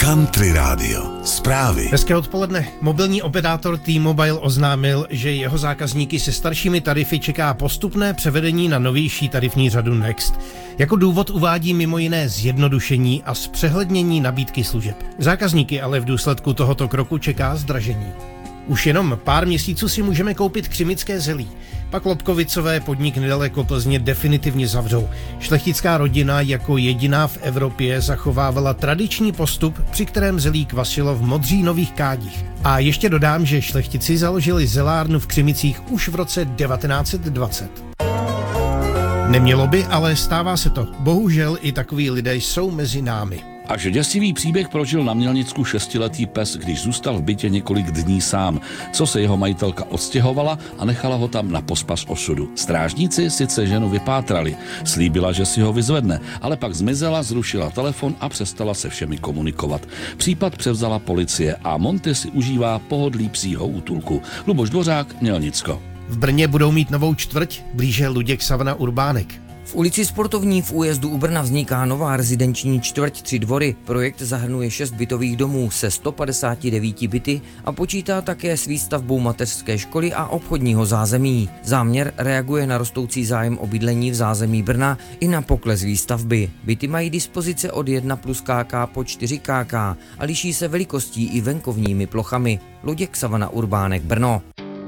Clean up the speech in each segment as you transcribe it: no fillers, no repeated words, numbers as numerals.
Country Radio. Zprávy. Hezké odpoledne. Mobilní operátor T-Mobile oznámil, že jeho zákazníky se staršími tarify čeká postupné převedení na novější tarifní řadu Next. Jako důvod uvádí mimo jiné zjednodušení a zpřehlednění nabídky služeb. Zákazníky ale v důsledku tohoto kroku čeká zdražení. Už jenom pár měsíců si můžeme koupit křimické zelí. Pak Lobkovicové podnik nedaleko Plzně definitivně zavřou. Šlechtická rodina jako jediná v Evropě zachovávala tradiční postup, při kterém zelí kvasilo v modřínových kádích. A ještě dodám, že šlechtici založili zelárnu v Křimicích už v roce 1920. Nemělo by, ale stává se to. Bohužel i takoví lidé jsou mezi námi. Až děsivý příběh prožil na Mělnicku 6letý pes, když zůstal v bytě několik dní sám, co se jeho majitelka odstěhovala a nechala ho tam na pospas osudu. Strážníci sice ženu vypátrali, slíbila, že si ho vyzvedne, ale pak zmizela, zrušila telefon a přestala se všemi komunikovat. Případ převzala policie a Monty si užívá pohodlí psího útulku. Luboš Dvořák, Mělnicko. V Brně budou mít novou čtvrť, blíže Luděk Savana Urbánek. V ulici Sportovní v újezdu u Brna vzniká nová rezidenční čtvrť 3 dvory. Projekt zahrnuje 6 bytových domů se 159 byty a počítá také s výstavbou mateřské školy a obchodního zázemí. Záměr reaguje na rostoucí zájem o bydlení v zázemí Brna i na pokles výstavby. Byty mají dispozice od 1 plus KK po 4 KK a liší se velikostí i venkovními plochami. Luděk Savana Urbánek, Brno.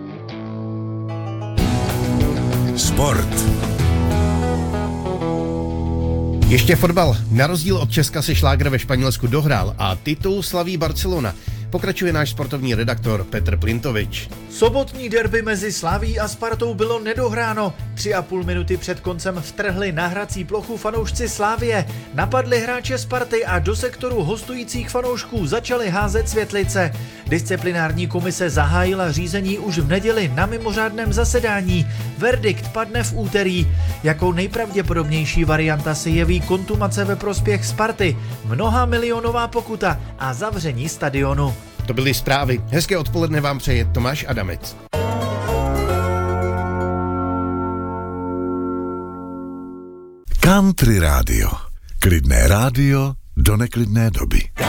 Sport. Ještě fotbal. Na rozdíl od Česka se šlágr ve Španělsku dohrál a titul slaví Barcelona. Pokračuje náš sportovní redaktor Petr Plintovič. Sobotní derby mezi Slavií a Spartou bylo nedohráno. 3,5 minuty před koncem vtrhli na hrací plochu fanoušci Slavie, napadli hráče Sparty a do sektoru hostujících fanoušků začali házet světlice. Disciplinární komise zahájila řízení už v neděli na mimořádném zasedání. Verdikt padne v úterý. Jako nejpravděpodobnější varianta se jeví kontumace ve prospěch Sparty, mnohamilionová pokuta a zavření stadionu. To byly zprávy. Hezké odpoledne vám přeje Tomáš Adamec. Country Radio. Klidné rádio do neklidné doby.